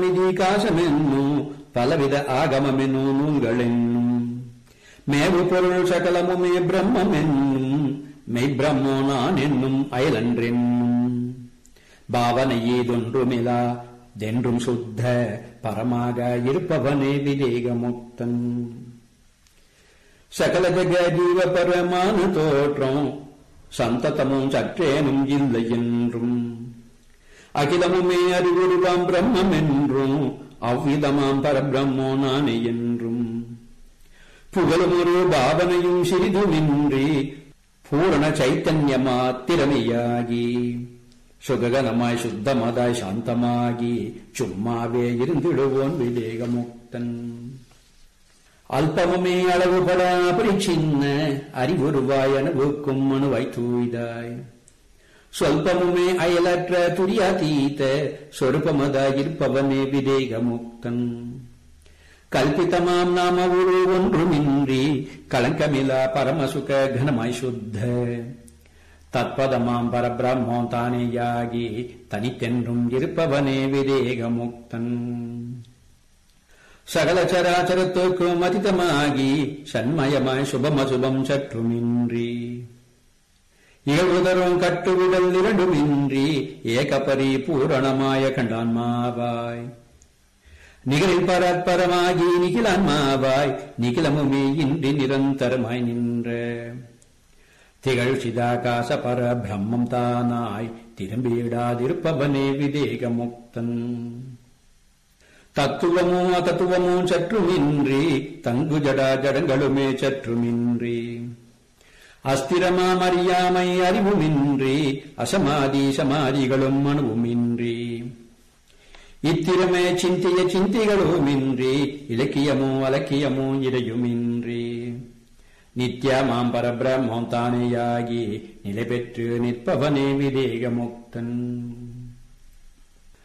விதிகாசமென்னும் பலவித ஆகமமென்னும் நூல்களென்னும் மேவு பொருள் சகலமுமே பிரம்மென்னும் மெய்பிரம்மோ நான் என்னும் அயலன்றென்னும் பாவனை ஏதொன்றுமிலா தென்றும் சுத்த பரமாக இருப்பவனே விவேகமுக்தன். சகல ஜக ஜீவ பரமான தோற்றம் சந்ததமும் சற்றேனும் இல்லை என்றும் அகிலமுமே அறிவுருவாம் பிரம்மம் என்றும் அவ்விதமாம் பரபிரம்மோ நானே என்றும் புகழும் ஒரு பாவனையும் சிறிதுமின்றி பூரண சைத்தன்யமாத்திரமையாகி சுககனமாய் சுத்தமதாய் சாந்தமாகி சும்மாவே இருந்திடுவோன் விவேகமுக்தன். அல்பமுமே அளவுபட பரிச்சின்ன அறிவுருவாய் அனுபவிக்கும் அணுவாய் தூய்தாய் சொல்பமுமே அயலற்ற துரியாதீத சொருபமதாய் இருப்பவனே விவேகமுக்தன். கல்பிதமாம் நாம ஒரு ஒன்றுமின்றி களங்கமிலா பரமசுக கனமாய் சுத்த தத்பதமாம் பரபிரம்மோ தானேயாகி தனித்தென்றும் இருப்பவனே விவேகமுக்தன். சகல சராச்சரத்துக்கும் அதிதமாகி சண்மயமாய் சுபமசுபம் சற்றுமின்றி இகழ்வுதரும் கட்டுவிடல் இரண்டுமின்றி ஏகபரி பூரணமாய கண்டான்மாவாய் நிகழில் பரத்பரமாகி நிகிலான்மாவாய் நிகிலமுமே இன்றி நிரந்தரமாய் நின்ற திகழ் சிதாகாச பர பிரம்மம் தானாய் திரும்பியிடாதிருப்பவனே விவேகமுக்தன். தத்துவமோ அதத்துவமோ சற்றுமின்றி தங்கு ஜடா ஜடங்களுமே சற்றுமின்றி அஸ்திரமாம் அறியாமை அறிவுமின்றி அசமாதி சமாதிகளும் அணுவுமின்றி இத்திரமே சிந்திய சிந்திகளுமின்றி இலக்கியமோ அலக்கியமோ இடையுமின்றி நித்யமாம் பரபிரம்மம் தானேயாகி நிலை பெற்று நிற்பவனே விவேகமுக்தன்.